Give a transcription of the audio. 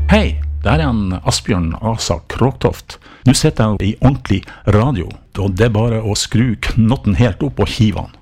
Hei, det her en Asbjørn Asa Kråktoft. Nå sitter jeg i ordentlig radio, og det er bare å skru knotten helt opp og hive han.